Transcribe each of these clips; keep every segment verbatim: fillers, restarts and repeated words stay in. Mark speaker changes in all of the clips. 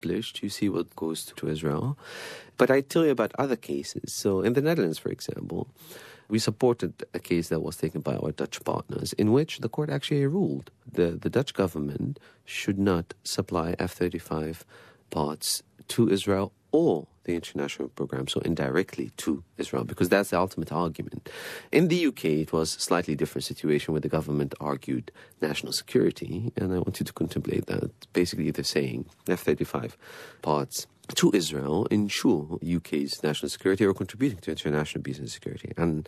Speaker 1: published. You see what goes to Israel. But I tell you about other cases. So in the Netherlands, for example, we supported a case that was taken by our Dutch partners in which the court actually ruled the, the Dutch government should not supply F thirty-five parts to Israel or the international program, so indirectly to Israel, because that's the ultimate argument. In the U K, it was a slightly different situation where the government argued national security, and I want you to contemplate that. Basically, they're saying F thirty-five parts to Israel ensure U K's national security or contributing to international peace and security. And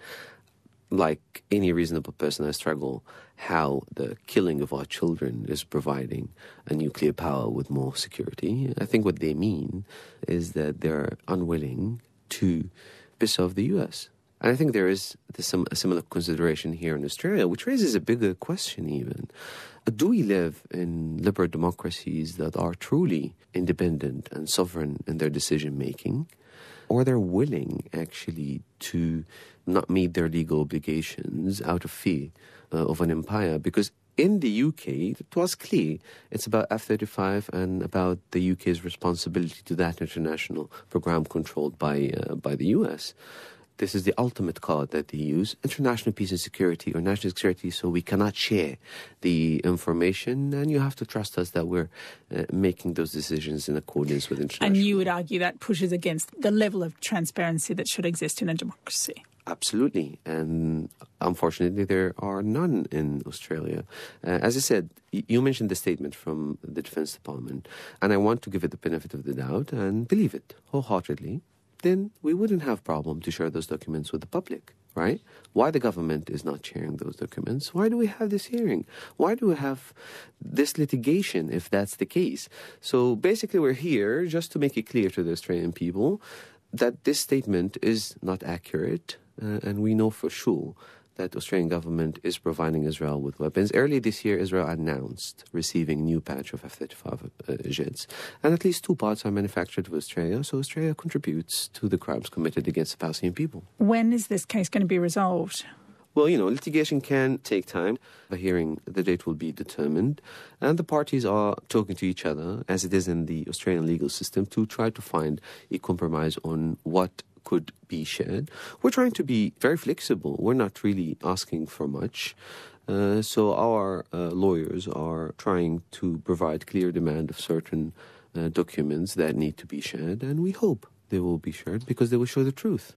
Speaker 1: like any reasonable person, I struggle how the killing of our children is providing a nuclear power with more security. I think what they mean is that they're unwilling to piss off the U S. And I think there is some, a similar consideration here in Australia, which raises a bigger question even. Do we live in liberal democracies that are truly independent and sovereign in their decision-making? Or they're willing, actually, to not meet their legal obligations out of fear uh, of an empire? Because in the U K, it was clear it's about F thirty-five and about the U K's responsibility to that international program controlled by uh, by the U S. This is the ultimate card that they use, international peace and security or national security, so we cannot share the information, and you have to trust us that we're uh, making those decisions in accordance with international.
Speaker 2: And you would argue that pushes against the level of transparency that should exist in a democracy.
Speaker 1: Absolutely, and unfortunately there are none in Australia. Uh, as I said, y- you mentioned the statement from the Defence Department, and I want to give it the benefit of the doubt and believe it wholeheartedly. Then we wouldn't have problem to share those documents with the public, right? Why the government is not sharing those documents? Why do we have this hearing? Why do we have this litigation if that's the case? So basically we're here just to make it clear to the Australian people that this statement is not accurate, uh, and we know for sure that the Australian government is providing Israel with weapons. Early this year, Israel announced receiving a new batch of F thirty-five uh, jets, and at least two parts are manufactured with Australia, so Australia contributes to the crimes committed against the Palestinian people.
Speaker 2: When is this case going to be resolved?
Speaker 1: Well, you know, litigation can take time. The hearing, the date will be determined, and the parties are talking to each other, as it is in the Australian legal system, to try to find a compromise on what could be shared. We're trying to be very flexible. We're not really asking for much. Uh, so our uh, lawyers are trying to provide clear demand of certain uh, documents that need to be shared, and we hope they will be shared because they will show the truth.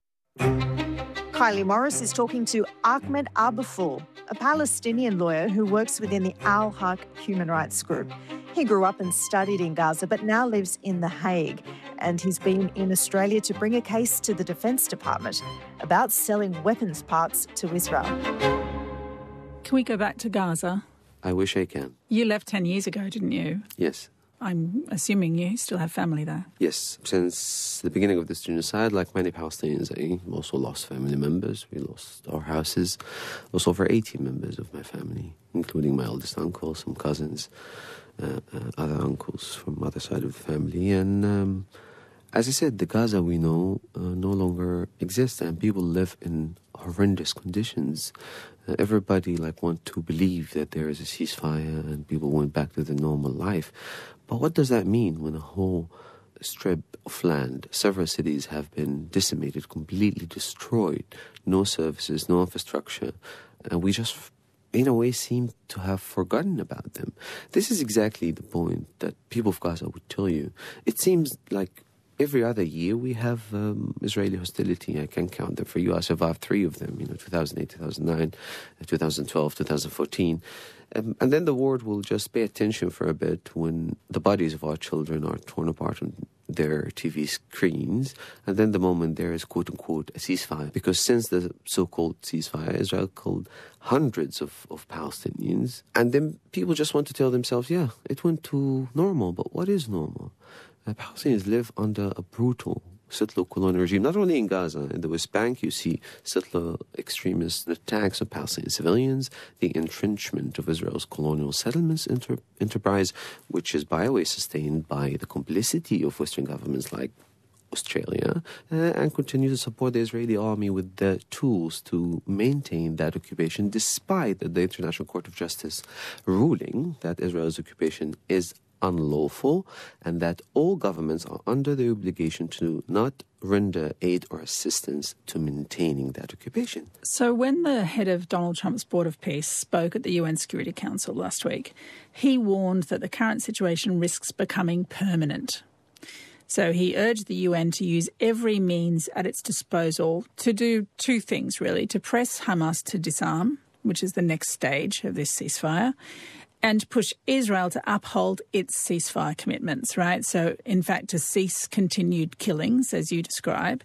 Speaker 3: Kylie Morris is talking to Ahmed Abaful, a Palestinian lawyer who works within the Al-Haq human rights group. He grew up and studied in Gaza, but now lives in The Hague, and he's been in Australia to bring a case to the Defence Department about selling weapons parts to Israel.
Speaker 2: Can we go back to Gaza?
Speaker 1: I wish I can.
Speaker 2: You left ten years ago, didn't you?
Speaker 1: Yes.
Speaker 2: I'm assuming you still have family there.
Speaker 1: Yes. Since the beginning of this genocide, like many Palestinians, I also lost family members. We lost our houses. Lost over eighty members of my family, including my eldest uncle, some cousins, uh, uh, other uncles from other side of the family. And um, as I said, the Gaza we know uh, no longer exists, and people live in horrendous conditions. Uh, everybody like want to believe that there is a ceasefire and people went back to their normal life. But what does that mean when a whole strip of land, several cities have been decimated, completely destroyed, no services, no infrastructure, and we just, in a way, seem to have forgotten about them? This is exactly the point that people of Gaza would tell you. It seems like every other year we have um, Israeli hostility. I can count them for you. I survived three of them, you know, two thousand eight, two thousand nine, two thousand twelve, two thousand fourteen. Um, and then the world will just pay attention for a bit when the bodies of our children are torn apart on their T V screens. And then the moment there is, quote-unquote, a ceasefire. Because since the so-called ceasefire, Israel killed hundreds of, of Palestinians. And then people just want to tell themselves, yeah, it went to normal. But what is normal? Uh, Palestinians live under a brutal settler colonial regime. Not only in Gaza, in the West Bank, you see settler extremist attacks on Palestinian civilians, the entrenchment of Israel's colonial settlements inter- enterprise, which is, by the way, sustained by the complicity of Western governments like Australia, uh, and continue to support the Israeli army with the tools to maintain that occupation, despite the International Court of Justice ruling that Israel's occupation is unlawful, and that all governments are under the obligation to not render aid or assistance to maintaining that occupation.
Speaker 2: So when the head of Donald Trump's Board of Peace spoke at the U N Security Council last week, he warned that the current situation risks becoming permanent. So he urged the U N to use every means at its disposal to do two things, really, to press Hamas to disarm, which is the next stage of this ceasefire, and push Israel to uphold its ceasefire commitments, right? So, in fact, to cease continued killings, as you describe,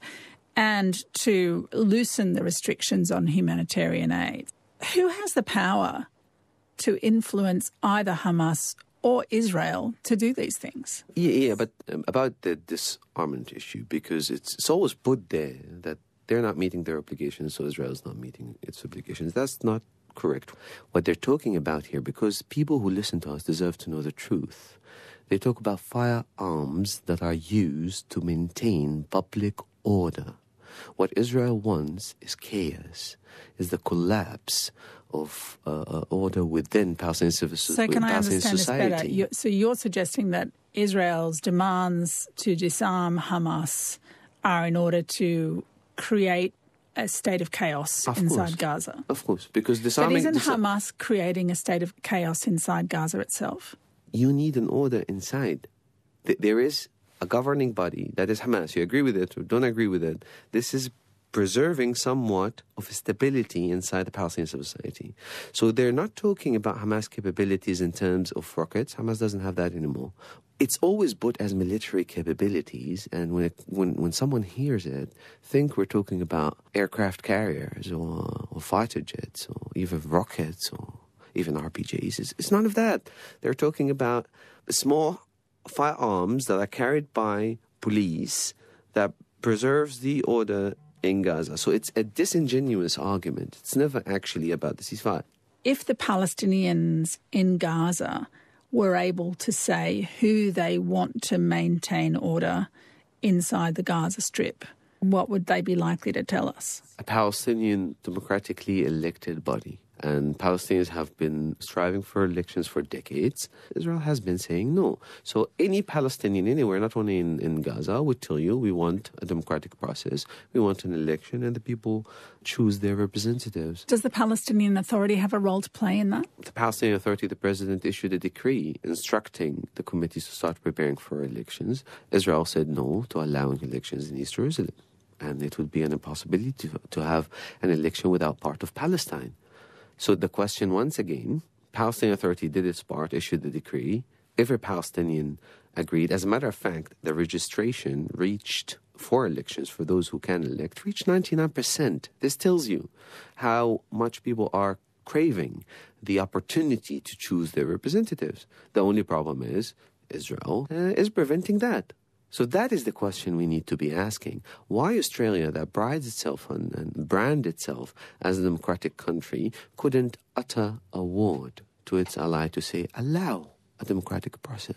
Speaker 2: and to loosen the restrictions on humanitarian aid. Who has the power to influence either Hamas or Israel to do these things?
Speaker 1: Yeah, yeah, but um, about the disarmament issue, because it's, it's always put there that they're not meeting their obligations, so Israel's not meeting its obligations. That's not correct. What they're talking about here, because people who listen to us deserve to know the truth, they talk about firearms that are used to maintain public order. What Israel wants is chaos, is the collapse of uh, order within Palestinian civil society.
Speaker 2: So can I understand this better? You're, so you're suggesting that Israel's demands to disarm Hamas are in order to create a state of chaos
Speaker 1: of
Speaker 2: inside
Speaker 1: course.
Speaker 2: Gaza.
Speaker 1: Of course, because disarming...
Speaker 2: But isn't
Speaker 1: dis-
Speaker 2: Hamas creating a state of chaos inside Gaza itself?
Speaker 1: You need an order inside. Th- there is a governing body that is Hamas. You agree with it or don't agree with it. This is preserving somewhat of stability inside the Palestinian civil society. So they're not talking about Hamas capabilities in terms of rockets. Hamas doesn't have that anymore. It's always put as military capabilities, and when, it, when when someone hears it, think we're talking about aircraft carriers or, or fighter jets or even rockets or even R P Gs. It's, it's none of that. They're talking about small firearms that are carried by police that preserves the order in Gaza. So it's a disingenuous argument. It's never actually about the ceasefire.
Speaker 2: If the Palestinians in Gaza were able to say who they want to maintain order inside the Gaza Strip, what would they be likely to tell us?
Speaker 1: A Palestinian democratically elected body. And Palestinians have been striving for elections for decades. Israel has been saying no. So any Palestinian anywhere, not only in, in Gaza, would tell you we want a democratic process, we want an election, and the people choose their representatives.
Speaker 2: Does the Palestinian Authority have a role to play in that?
Speaker 1: The Palestinian Authority, the president issued a decree instructing the committees to start preparing for elections. Israel said no to allowing elections in East Jerusalem. And it would be an impossibility to, to have an election without part of Palestine. So the question, once again, Palestinian Authority did its part, issued the decree. Every Palestinian agreed. As a matter of fact, the registration reached, for elections, for those who can elect, reached ninety-nine percent. This tells you how much people are craving the opportunity to choose their representatives. The only problem is Israel uh, is preventing that. So that is the question we need to be asking. Why Australia, that prides itself on and brand itself as a democratic country, couldn't utter a word to its ally to say, allow a democratic process?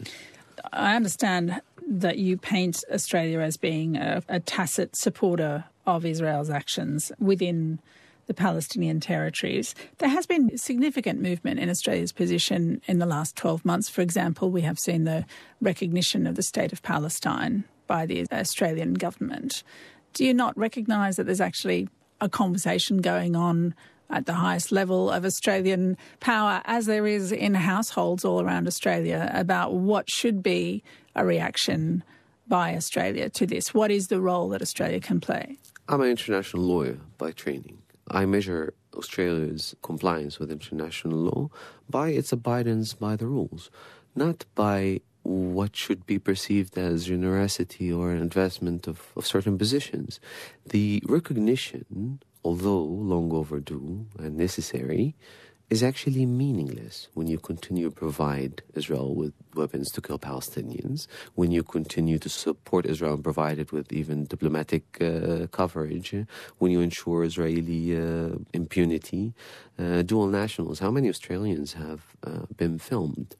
Speaker 2: I understand that you paint Australia as being a, a tacit supporter of Israel's actions within the Palestinian territories. There has been significant movement in Australia's position in the last twelve months. For example, we have seen the recognition of the State of Palestine by the Australian government. Do you not recognise that there's actually a conversation going on at the highest level of Australian power, as there is in households all around Australia, about what should be a reaction by Australia to this? What is the role that Australia can play?
Speaker 1: I'm an international lawyer by training. I measure Australia's compliance with international law by its abidance by the rules, not by what should be perceived as generosity or an investment of, of certain positions. The recognition, although long overdue and necessary, is actually meaningless when you continue to provide Israel with weapons to kill Palestinians, when you continue to support Israel and provide it with even diplomatic uh, coverage, when you ensure Israeli uh, impunity. Uh, dual nationals, how many Australians have uh, been filmed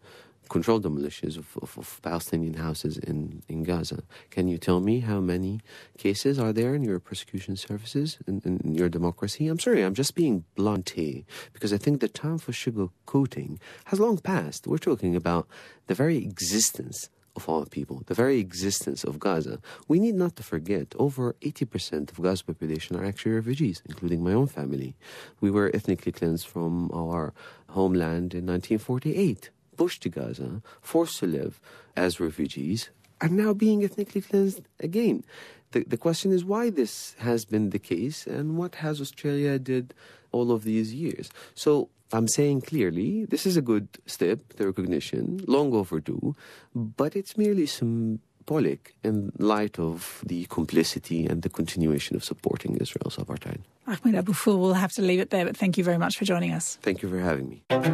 Speaker 1: controlled demolitions of, of, of Palestinian houses in, in Gaza. Can you tell me how many cases are there in your prosecution services, in, in your democracy? I'm sorry, I'm just being blunt here, because I think the time for sugarcoating has long passed. We're talking about the very existence of our people, the very existence of Gaza. We need not to forget, over eighty percent of Gaza's population are actually refugees, including my own family. We were ethnically cleansed from our homeland in nineteen forty-eight. Pushed to Gaza, forced to live as refugees, are now being ethnically cleansed again. The, the question is why this has been the case and what has Australia did all of these years. So I'm saying clearly this is a good step, the recognition, long overdue, but it's merely symbolic in light of the complicity and the continuation of supporting Israel's apartheid.
Speaker 2: Ahmed Abou Foul, we'll have to leave it there, but thank you very much for joining us.
Speaker 1: Thank you for having me.